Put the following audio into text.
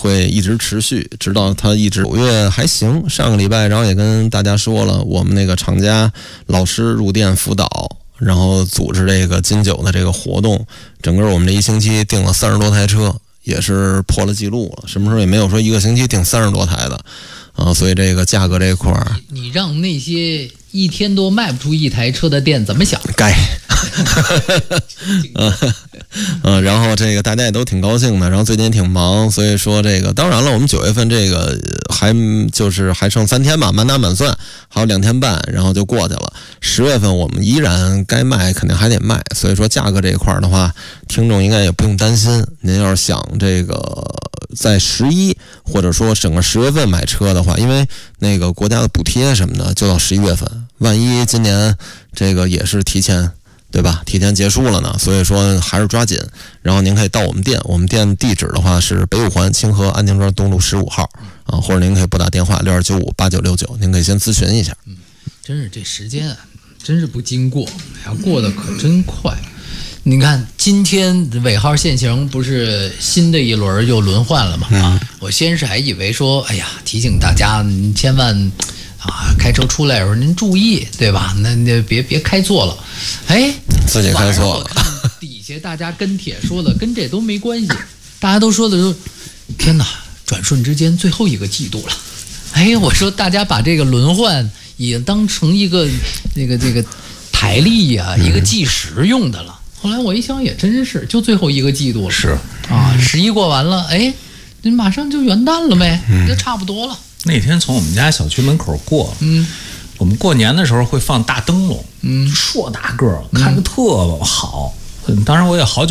会一直持续，直到它一直5月还行。上个礼拜，然后也跟大家说了，我们那个厂家老师入店辅导，然后组织这个金九的这个活动，整个我们这一星期订了30多台车，也是破了记录了。什么时候也没有说一个星期订30多台的啊，所以这个价格这一块儿， 你让那些1天多卖不出1台车的店怎么想？ 该。然后这个大家也都挺高兴的，然后最近也挺忙，所以说这个当然了，我们9月份这个还剩3天吧，满打满算还有2天半，然后就过去了。10月份我们依然该卖肯定还得卖，所以说价格这一块的话，听众应该也不用担心。您要是想这个在11或者说整个10月份买车的话，因为那个国家的补贴什么的就到11月份，万一今年这个也是提前。对吧？提前结束了呢，所以说还是抓紧。然后您可以到我们店，我们店地址的话是北五环清河安定庄东路15号啊，或者您可以拨打电话62958969，您可以先咨询一下。 真是这时间啊，真是不经过，过得可真快。你看，今天尾号限行不是新的一轮又轮换了吗？我先是还以为说，哎呀，提醒大家千万。开车出来的时候您注意，对吧？那别开错了， 自己开错了。 我看底下大家跟帖说的跟这都没关系，大家都说的说，天哪，转瞬之间最后一个季度了。我说大家把这个轮换也当成一个这个台历呀，一个计时用的了。后来我一想，也真是，就最后一个季度了。 是 11过完了，马上就元旦了呗，就差不多了。 那天从我们家小区门口过，我们过年的时候会放大灯笼，硕大个儿，看着特好。当然我也好久